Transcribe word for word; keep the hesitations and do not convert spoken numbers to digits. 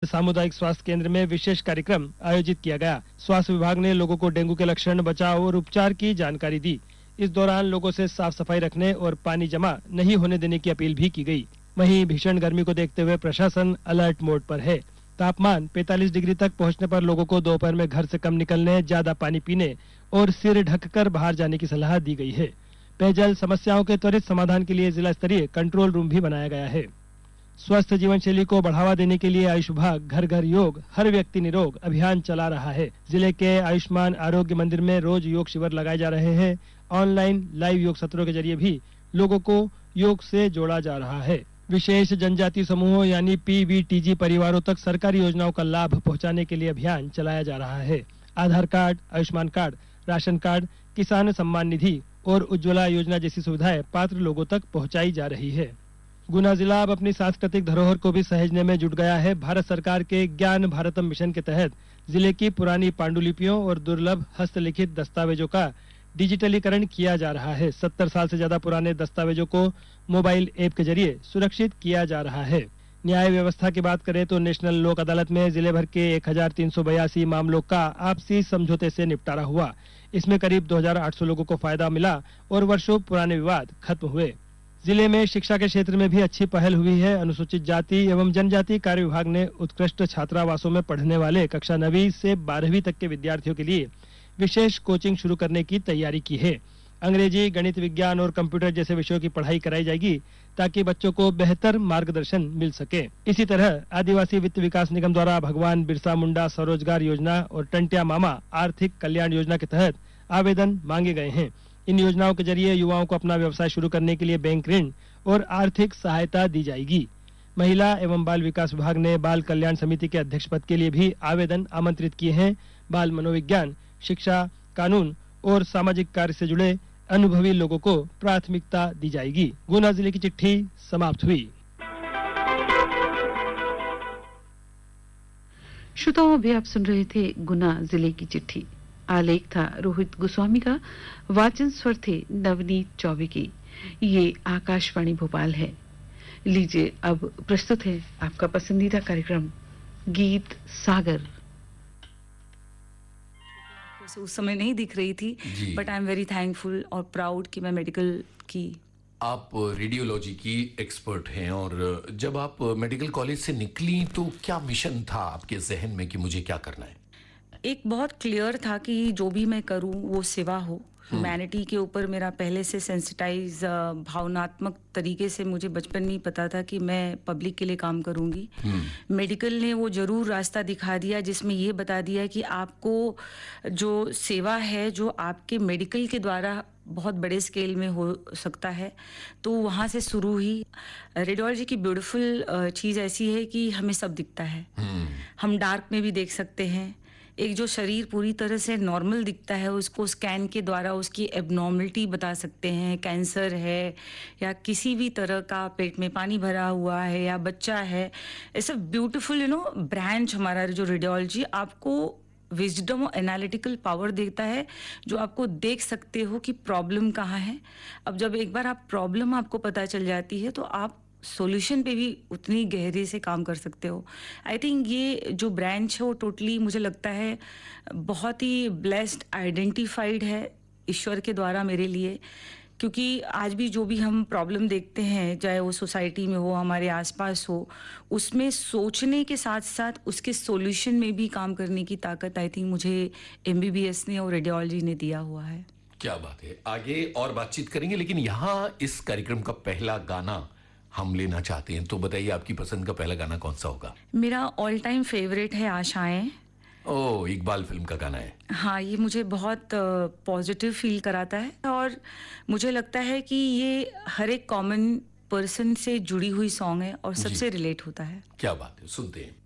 सामुदायिक स्वास्थ्य केंद्र में विशेष कार्यक्रम आयोजित किया गया। स्वास्थ्य विभाग ने लोगों को डेंगू के लक्षण, बचाव और उपचार की जानकारी दी। इस दौरान लोगों से साफ सफाई रखने और पानी जमा नहीं होने देने की अपील भी की गई। वहीं भीषण गर्मी को देखते हुए प्रशासन अलर्ट मोड पर है। तापमान पैंतालीस डिग्री तक पहुंचने पर लोगों को दोपहर में घर से कम निकलने, ज्यादा पानी पीने और सिर ढककर बाहर जाने की सलाह दी गई है। पेयजल समस्याओं के त्वरित समाधान के लिए जिला स्तरीय कंट्रोल रूम भी बनाया गया है। स्वस्थ जीवन शैली को बढ़ावा देने के लिए आयुष विभाग घर घर योग, हर व्यक्ति निरोग अभियान चला रहा है। जिले के आयुष्मान आरोग्य मंदिर में रोज योग शिविर लगाए जा रहे हैं। ऑनलाइन लाइव योग सत्रों के जरिए भी लोगों को योग से जोड़ा जा रहा है। विशेष जनजाति समूहों यानी पी वी टी जी परिवारों तक सरकारी योजनाओं का लाभ पहुंचाने के लिए अभियान चलाया जा रहा है। आधार card, Ayushman card, ration card, किसान सम्मान निधि और उज्ज्वला योजना जैसी सुविधाएं पात्र लोगों तक पहुंचाई जा रही है। गुना जिला अब अपनी सांस्कृतिक धरोहर को भी सहेजने में जुट गया है। भारत सरकार के ज्ञान भारतम मिशन के तहत जिले की पुरानी पांडुलिपियों और दुर्लभ हस्तलिखित दस्तावेजों का डिजिटलीकरण किया जा रहा है। सत्तर साल से ज्यादा पुराने दस्तावेजों को मोबाइल ऐप के जरिए सुरक्षित किया जा रहा है। न्याय व्यवस्था की बात करें तो नेशनल लोक अदालत में जिले भर के एक हजार तीन सौ बयासी मामलों का आपसी समझौते से निपटारा हुआ। इसमें करीब दो हजार आठ सौ लोगों को फायदा मिला और वर्षों पुराने विवाद खत्म हुए। जिले में शिक्षा के क्षेत्र में भी अच्छी पहल हुई है। अनुसूचित जाति एवं जनजाति कार्य विभाग ने उत्कृष्ट छात्रावासों में पढ़ने वाले कक्षा नवीं से बारहवीं तक के विद्यार्थियों के लिए विशेष कोचिंग शुरू करने की तैयारी की है। अंग्रेजी, गणित, विज्ञान और कंप्यूटर जैसे विषयों की पढ़ाई कराई जाएगी ताकि बच्चों को बेहतर मार्गदर्शन मिल सके। इसी तरह आदिवासी वित्त विकास निगम द्वारा भगवान बिरसा मुंडा स्वरोजगार योजना और टंटिया मामा आर्थिक कल्याण योजना के तहत आवेदन मांगे गए हैं। इन योजनाओं के जरिए युवाओं को अपना व्यवसाय शुरू करने के लिए बैंक ऋण और आर्थिक सहायता दी जाएगी। महिला एवं बाल विकास विभाग ने बाल कल्याण समिति के अध्यक्ष पद के लिए भी आवेदन आमंत्रित किए हैं। बाल मनोविज्ञान, शिक्षा, कानून और सामाजिक कार्य से जुड़े अनुभवी लोगों को प्राथमिकता दी जाएगी। गुना जिले की चिट्ठी समाप्त हुई। श्रोताओं, अभी आप सुन रहे थे गुना जिले की चिट्ठी। आलेख था रोहित गोस्वामी का, वाचन स्वर थे नवनीत चौबे की। ये आकाशवाणी भोपाल है। लीजिए अब प्रस्तुत है आपका पसंदीदा कार्यक्रम गीत सागर। उस समय नहीं दिख रही थी, but I am very thankful और प्राउड कि मैं मेडिकल की। आप रेडियोलॉजी की एक्सपर्ट हैं और जब आप मेडिकल कॉलेज से निकली तो क्या मिशन था आपके जहन में कि मुझे क्या करना है? एक बहुत क्लियर था कि जो भी मैं करूं वो सेवा हो। ह्यूमैनिटी के ऊपर मेरा पहले से सेंसिटाइज, भावनात्मक तरीके से मुझे बचपन में ही पता था कि मैं पब्लिक के लिए काम करूंगी। मेडिकल ने वो जरूर रास्ता दिखा दिया जिसमें ये बता दिया कि आपको जो सेवा है जो आपके मेडिकल के द्वारा बहुत बड़े स्केल में हो सकता है, तो वहाँ से शुरू ही। रेडियोलॉजी की ब्यूटीफुल चीज़ ऐसी है कि हमें सब दिखता है। हम डार्क में भी देख सकते हैं। एक जो शरीर पूरी तरह से नॉर्मल दिखता है उसको स्कैन के द्वारा उसकी एबनॉर्मलिटी बता सकते हैं। कैंसर है या किसी भी तरह का पेट में पानी भरा हुआ है या बच्चा है, ऐसा ब्यूटीफुल यू नो ब्रांच हमारा जो रेडियोलॉजी आपको विजडम और एनालिटिकल पावर देता है, जो आपको देख सकते हो कि प्रॉब्लम कहाँ है। अब जब एक बार आप प्रॉब्लम आपको पता चल जाती है तो आप सॉल्यूशन पे भी उतनी गहरे से काम कर सकते हो। आई थिंक ये जो ब्रांच है वो टोटली मुझे लगता है बहुत ही ब्लेस्ड, आइडेंटिफाइड है ईश्वर के द्वारा मेरे लिए, क्योंकि आज भी जो भी हम प्रॉब्लम देखते हैं, चाहे वो सोसाइटी में हो, हमारे आसपास हो, उसमें सोचने के साथ साथ उसके सॉल्यूशन में भी काम करने की ताकत आई थिंक मुझे एमबीबीएस ने और रेडियोलॉजी ने दिया हुआ है। क्या बात है। आगे और बातचीत करेंगे, लेकिन यहाँ इस कार्यक्रम का पहला गाना हम लेना चाहते हैं, तो बताइए आपकी पसंद का पहला गाना कौन सा होगा? मेरा ऑल टाइम फेवरेट है आशाएं। ओ, इकबाल फिल्म का गाना है। हाँ, ये मुझे बहुत पॉजिटिव फील कराता है और मुझे लगता है कि ये हर एक कॉमन पर्सन से जुड़ी हुई सॉन्ग है और सबसे रिलेट होता है। क्या बात है, सुनते हैं।